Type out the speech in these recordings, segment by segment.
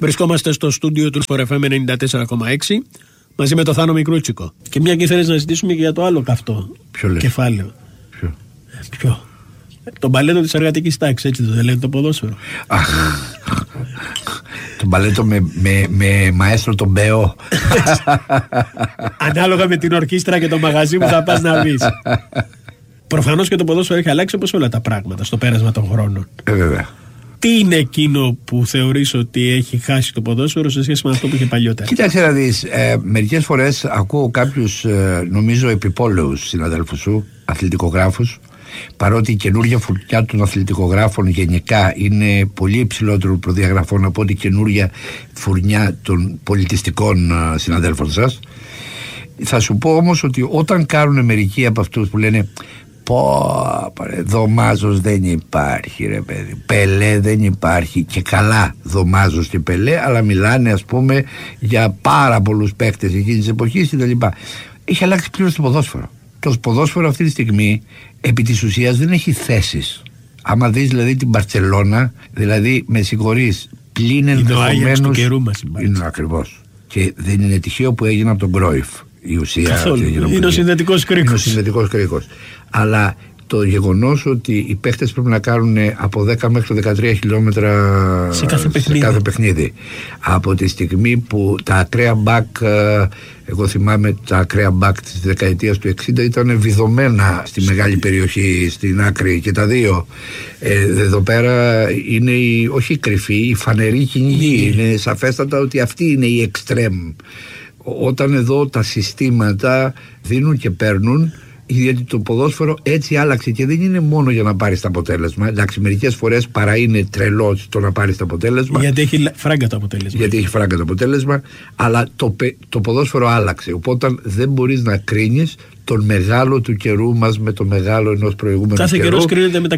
Βρισκόμαστε στο στούντιο του Sport FM 94,6 μαζί με τον Θάνο Μικρούτσικο. Και μια και ήθελες να ζητήσουμε και για το άλλο καυτό κεφάλαιο. Ποιο? Το μπαλέτο της εργατικής τάξης, έτσι δεν λένε το ποδόσφαιρο? Το μπαλέτο με μαέστρο τον Μπέο. Ανάλογα με την ορκίστρα και το μαγαζί που θα πας να βρεις. Προφανώς και το ποδόσφαιρο έχει αλλάξει όπως όλα τα πράγματα στο πέρασμα των χρόνων. Βέβαια. Τι είναι εκείνο που θεωρείς ότι έχει χάσει το ποδόσφαιρο σε σχέση με αυτό που είχε παλιότερα? Κοίταξε να δεις, μερικές φορές ακούω κάποιους νομίζω επιπόλαιους συναδέλφους σου, αθλητικογράφους, παρότι η καινούργια φουρνιά των αθλητικογράφων γενικά είναι πολύ υψηλότερων προδιαγραφών από την καινούργια φουρνιά των πολιτιστικών συναδέλφων σας. Θα σου πω όμως ότι όταν κάνουν μερικοί από αυτούς που λένε Δωμάζος δεν υπάρχει ρε παιδί, Πελέ δεν υπάρχει, και καλά Δωμάζος και Πελέ, αλλά μιλάνε ας πούμε για πάρα πολλούς παίκτες εκείνης της εποχής κτλ. Έχει αλλάξει πλήρως το ποδόσφαιρο. Το ποδόσφαιρο αυτή τη στιγμή επί της ουσίας δεν έχει θέσεις. Άμα δεις δηλαδή την Μπαρτσελώνα, δηλαδή με συγχωρείς, πλην ενδεχομένως είναι ακριβώς, και δεν είναι τυχαίο που έγινε από τον Κρόιφ η ουσία. Είναι ο συνδετικός κρίκος. Αλλά το γεγονός ότι οι παίχτες πρέπει να κάνουν από 10 μέχρι 13 χιλιόμετρα σε κάθε παιχνίδι, από τη στιγμή που τα ακραία μπακ, εγώ θυμάμαι τα ακραία μπακ της δεκαετίας του 60 ήταν βιδωμένα στη μεγάλη περιοχή, στην άκρη, και τα δύο. Εδώ πέρα είναι όχι η κρυφή, η φανερή κυνηγή. Είναι σαφέστατα ότι αυτή είναι η εξτρέμ. Όταν εδώ τα συστήματα δίνουν και παίρνουν, γιατί το ποδόσφαιρο έτσι άλλαξε και δεν είναι μόνο για να πάρεις το αποτέλεσμα. Εντάξει, μερικές φορές παρά είναι τρελό το να πάρεις το αποτέλεσμα. Γιατί έχει φράγκα το αποτέλεσμα. Αλλά το ποδόσφαιρο άλλαξε. Οπότε δεν μπορείς να κρίνεις τον μεγάλο του καιρού μας με το μεγάλο ενός προηγούμενου κάθε καιρού. Καιρός κρίνεται με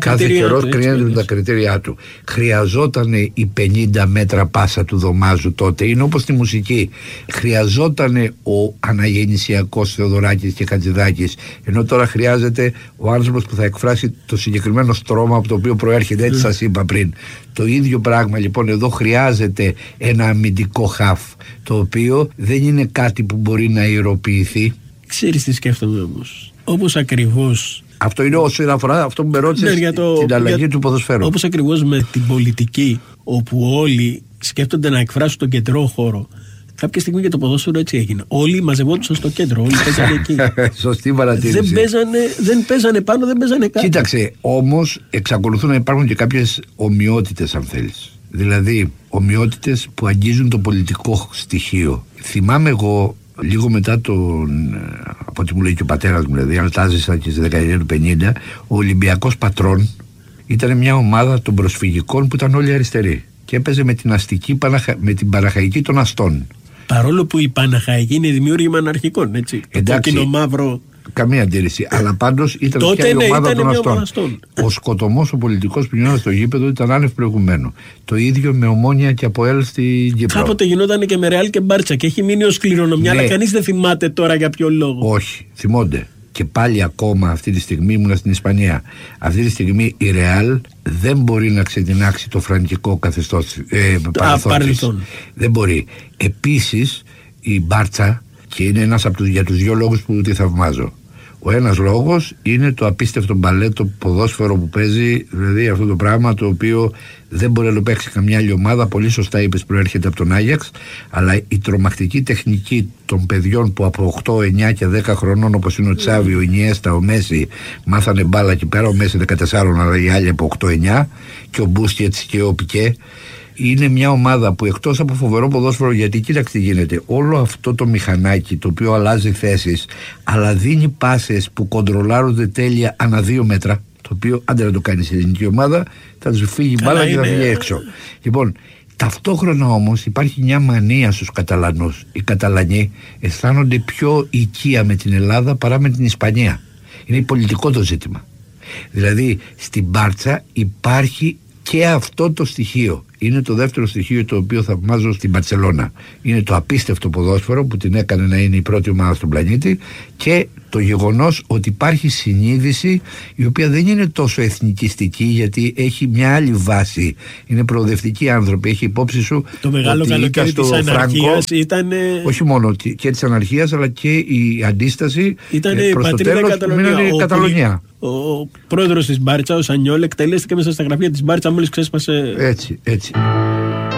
τα κριτήριά του. Χρειαζόταν οι 50 μέτρα πάσα του Δωμάζου τότε. Είναι όπως στη μουσική. Χρειαζόταν ο αναγεννησιακός Θεοδωράκης και Χατζηδάκης, ενώ τώρα χρειάζεται ο άνθρωπος που θα εκφράσει το συγκεκριμένο στρώμα από το οποίο προέρχεται. Έτσι σας είπα πριν. Το ίδιο πράγμα λοιπόν εδώ χρειάζεται ένα αμυντικό χαφ, το οποίο δεν είναι κάτι που μπορεί να ιεροποιηθεί. Ξέρεις τι σκέφτομαι όμως? Όπως ακριβώς. Αυτό είναι όσον αφορά αυτό που με ρώτησες, την αλλαγή του ποδοσφαίρου. Όπως ακριβώς με την πολιτική, όπου όλοι σκέφτονται να εκφράσουν τον κεντρό χώρο. Κάποια στιγμή και το ποδόσφαιρο έτσι έγινε. Όλοι μαζευόντουσαν στο κέντρο, όλοι παίζανε εκεί. Σωστή παρατήρηση. Δεν παίζανε πάνω, δεν παίζανε κάτω. Κοίταξε, όμως εξακολουθούν να υπάρχουν και κάποιες ομοιότητες, αν θέλεις. Δηλαδή, ομοιότητες που αγγίζουν το πολιτικό στοιχείο. Θυμάμαι εγώ, λίγο μετά από ό,τι μου λέει και ο πατέρας μου, δηλαδή, αλτάζησα και στη δεκαετία του 50, ο Ολυμπιακός Πατρών ήταν μια ομάδα των προσφυγικών που ήταν όλοι αριστεροί και έπαιζε με την αστική, με την Παναχαϊκή των Αστών. Παρόλο που η Παναχαϊκή είναι δημιούργημα αναρχικών, έτσι. Εντάξει, το μαύρο. Καμία αντίρρηση. Αλλά πάντως ήταν πια η ομάδα των Αστών. Ο σκοτωμός ο πολιτικός που γινόταν στο γήπεδο ήταν άνευ προηγουμένου. Το ίδιο με Ομόνια και Αποέλ στην Κύπρο. Κάποτε γινόταν και με Ρεάλ και Μπάρτσα και έχει μείνει ως κληρονομιά, ναι. Αλλά κανείς δεν θυμάται τώρα για ποιο λόγο. Όχι, θυμώνται. Και πάλι ακόμα αυτή τη στιγμή ήμουνα στην Ισπανία. Αυτή τη στιγμή η Ρεάλ δεν μπορεί να ξεδινάξει το φραγκικό καθεστώς παρελθόν. Δεν μπορεί. Επίσης η Μπάρτσα, και είναι ένας για τους δύο λόγους που τη θαυμάζω. Ο ένας λόγος είναι το απίστευτο μπαλέτο ποδόσφαιρο που παίζει, δηλαδή αυτό το πράγμα το οποίο δεν μπορεί να το παίξει καμιά άλλη ομάδα. Πολύ σωστά είπες, προέρχεται από τον Άγιαξ, αλλά η τρομακτική τεχνική των παιδιών που από 8, 9 και 10 χρονών, όπως είναι ο Τσάβι, ο Ινιέστα, ο Μέση, μάθανε μπάλα εκεί πέρα. Ο Μέση 14, αλλά οι άλλοι από 8-9, και ο Μπούσκετς και ο Πικέ. Είναι μια ομάδα που εκτός από φοβερό ποδόσφαιρο, γιατί κοίταξε τι γίνεται, όλο αυτό το μηχανάκι το οποίο αλλάζει θέσεις, αλλά δίνει πάσες που κοντρολάρονται τέλεια ανά 2 μέτρα, το οποίο άντε να το κάνει σε ελληνική ομάδα, θα του φύγει μπάλα και θα φύγει έξω. Λοιπόν, ταυτόχρονα όμως υπάρχει μια μανία στους Καταλανούς. Οι Καταλανοί αισθάνονται πιο οικία με την Ελλάδα παρά με την Ισπανία. Είναι πολιτικό το ζήτημα. Δηλαδή στην Μπάρτσα υπάρχει Και αυτό το στοιχείο είναι το δεύτερο στοιχείο το οποίο θαυμάζω στην Μπαρσελόνα. Είναι το απίστευτο ποδόσφαιρο που την έκανε να είναι η πρώτη ομάδα στον πλανήτη και το γεγονός ότι υπάρχει συνείδηση η οποία δεν είναι τόσο εθνικιστική, γιατί έχει μια άλλη βάση. Είναι προοδευτικοί άνθρωποι. Έχει υπόψη σου το μεγάλο καλοκαίρι της αναρχίας ήταν. Όχι μόνο και της αναρχίας, αλλά και η αντίσταση προς το τέλος που μείνανε η Καταλωνία. Ο πρόεδρος της Μπάρτσα, ο Σανιόλ, εκτελέστηκε μέσα στα γραφεία της Μπάρτσα μόλις ξέσπασε. Έτσι.